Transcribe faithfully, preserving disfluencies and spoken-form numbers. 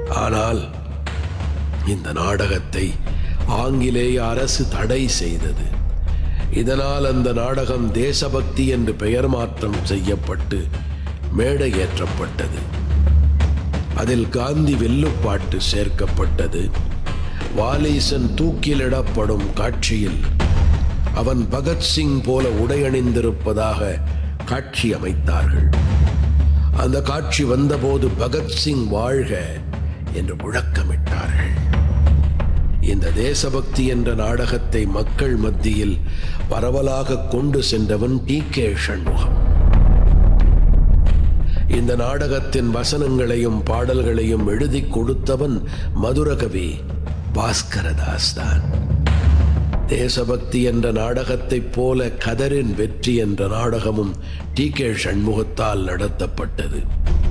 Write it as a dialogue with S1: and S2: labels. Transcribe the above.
S1: ஆனால் இந்த நாடகத்தை ஆங்கிலேய அரசு தடை செய்தது. இதனால் அந்த நாடகம் தேசபக்தி என்று பெயர் மாற்றம் செய்யப்பட்டு மேடையேற்றப்பட்டது. அதில் காந்தி வெல்லுப்பாட்டு சேர்க்கப்பட்டது. வாலீசன் தூக்கிலிடப்படும் காட்சியில் அவன் பகத்சிங் போல உடையணிந்திருப்பதாக காட்சி அமைத்தார்கள். அந்த காட்சி வந்தபோது பகத்சிங் வாழ்க என்று முழக்கமிட்டார்கள். இந்த தேசபக்தி என்ற நாடகத்தை மக்கள் மத்தியில் பரவலாக கொண்டு சென்றவன் டி கே சண்முகம். இந்த நாடகத்தின் வசனங்களையும் பாடல்களையும் எழுதி கொடுத்தவன் மதுரகவி பாஸ்கரதாஸ் தான். தேசபக்தி என்ற நாடகத்தைப் போல கதரின் வெற்றி என்ற நாடகமும் டி கே சண்முகத்தால் நடத்தப்பட்டது.